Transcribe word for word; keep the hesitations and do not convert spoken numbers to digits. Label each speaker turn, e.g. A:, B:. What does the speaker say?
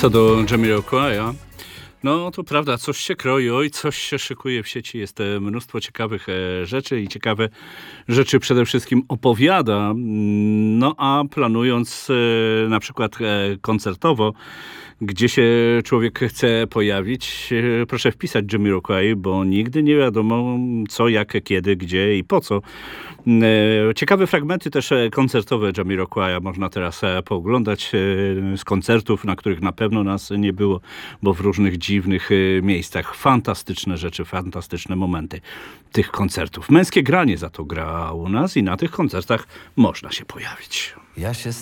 A: Co do Jamiroquai'a, no to prawda, coś się kroi, oj, coś się szykuje w sieci. Jest e, mnóstwo ciekawych e, rzeczy i ciekawe rzeczy przede wszystkim opowiada. No a planując e, na przykład e, koncertowo, gdzie się człowiek chce pojawić, e, proszę wpisać Jamiroquai, bo nigdy nie wiadomo co, jak, kiedy, gdzie i po co. E, Ciekawe fragmenty też e, koncertowe Jamiroquai'a można teraz e, pooglądać e, z koncertów, na których na pewno nas nie było, bo w różnych dziwnych e, miejscach. Fantastyczne rzeczy, fantastyczne momenty tych koncertów. Męskie granie za to gra u nas i na tych koncertach można się pojawić.
B: Ja się